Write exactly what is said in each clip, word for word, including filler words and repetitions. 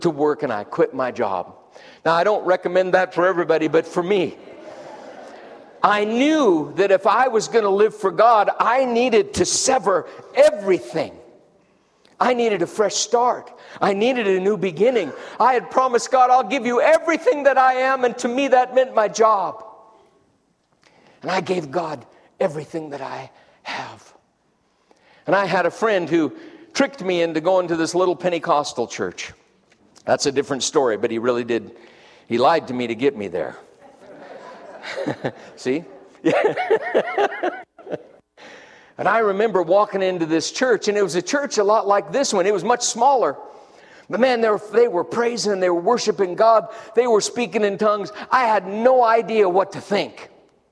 to work and I quit my job. Now, I don't recommend that for everybody, but for me, I knew that if I was going to live for God, I needed to sever everything. I needed a fresh start. I needed a new beginning. I had promised God, I'll give you everything that I am, and to me that meant my job. And I gave God everything that I have. And I had a friend who tricked me into going to this little Pentecostal church. That's a different story, but he really did. He lied to me to get me there. See? And I remember walking into this church, and it was a church a lot like this one. It was much smaller. But man, they were, they were praising, they were worshiping God, they were speaking in tongues. I had no idea what to think.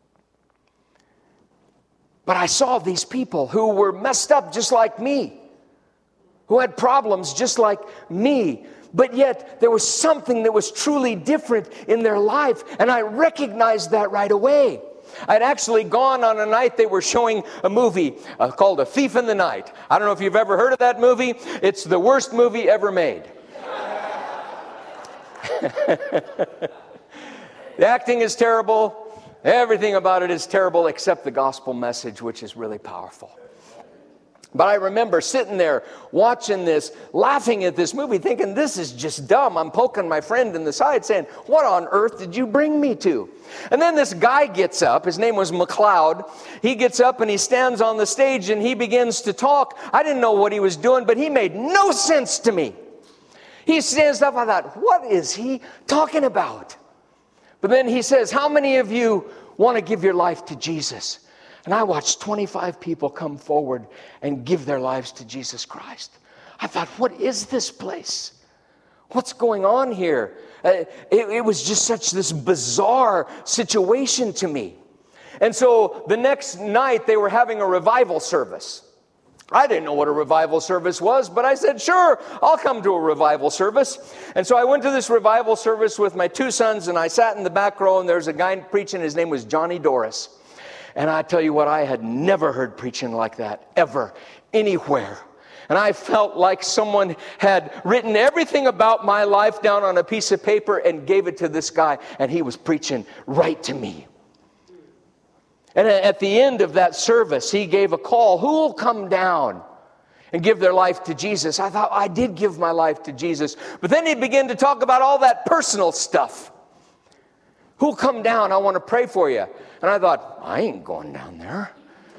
But I saw these people who were messed up just like me, who had problems just like me. But yet there was something that was truly different in their life, and I recognized that right away. I'd actually gone on a night they were showing a movie uh, called A Thief in the Night. I don't know if you've ever heard of that movie. It's the worst movie ever made. The acting is terrible. Everything about it is terrible except the gospel message, which is really powerful. But I remember sitting there watching this, laughing at this movie, thinking, this is just dumb. I'm poking my friend in the side saying, what on earth did you bring me to? And then this guy gets up. His name was McLeod. He gets up and he stands on the stage and he begins to talk. I didn't know what he was doing, but he made no sense to me. He stands up. I thought, what is he talking about? But then he says, how many of you want to give your life to Jesus? And I watched twenty-five people come forward and give their lives to Jesus Christ. I thought, what is this place? What's going on here? Uh, it, it was just such this bizarre situation to me. And so the next night they were having a revival service. I didn't know what a revival service was, but I said, sure, I'll come to a revival service. And so I went to this revival service with my two sons, and I sat in the back row, and there was a guy preaching. His name was Johnny Doris. And I tell you what, I had never heard preaching like that, ever, anywhere. And I felt like someone had written everything about my life down on a piece of paper and gave it to this guy, and he was preaching right to me. And at the end of that service, he gave a call. Who will come down and give their life to Jesus? I thought, I did give my life to Jesus. But then he began to talk about all that personal stuff. Who'll come down? I want to pray for you. And I thought, I ain't going down there.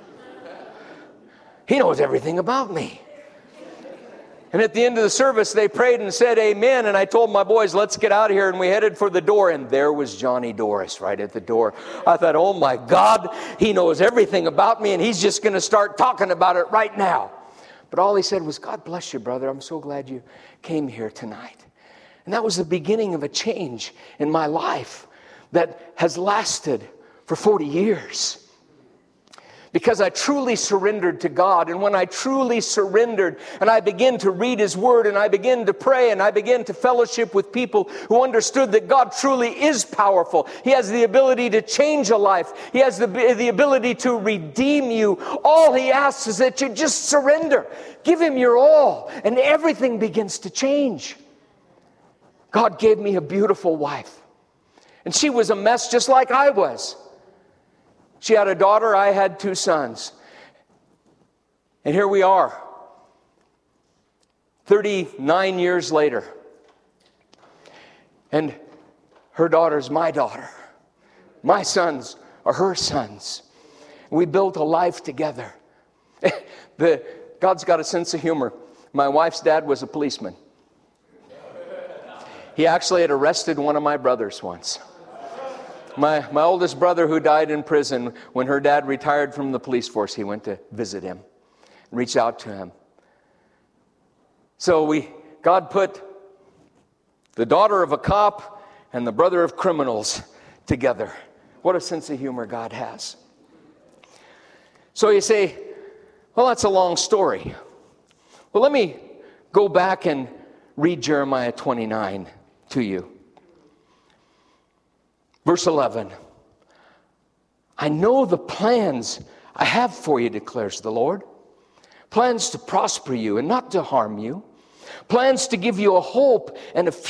He knows everything about me. And at the end of the service, they prayed and said amen. And I told my boys, let's get out of here. And we headed for the door. And there was Johnny Doris right at the door. I thought, oh my God, he knows everything about me. And he's just going to start talking about it right now. But all he said was, God bless you, brother. I'm so glad you came here tonight. And that was the beginning of a change in my life that has lasted for forty years. Because I truly surrendered to God. And when I truly surrendered and I began to read His Word and I began to pray and I began to fellowship with people who understood that God truly is powerful. He has the ability to change a life. He has the, the ability to redeem you. All He asks is that you just surrender. Give Him your all and everything begins to change. God gave me a beautiful wife. And she was a mess just like I was. She had a daughter, I had two sons. And here we are, thirty-nine years later. And her daughter's my daughter. My sons are her sons. We built a life together. the, God's got a sense of humor. My wife's dad was a policeman. He actually had arrested one of my brothers once. My my oldest brother who died in prison, when her dad retired from the police force, he went to visit him, reach out to him. So we, God put the daughter of a cop and the brother of criminals together. What a sense of humor God has. So you say, well, that's a long story. Well, let me go back and read Jeremiah twenty-nine to you. Verse eleven, I know the plans I have for you, declares the Lord. Plans to prosper you and not to harm you. plans to give you a hope and a